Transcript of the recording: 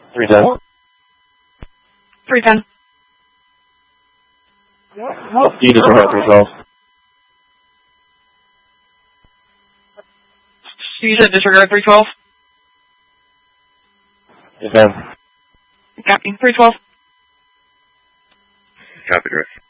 310. 310. You disregard 312. You said disregard 312? Yes, ma'am. Copy. 312. Copy, Drift.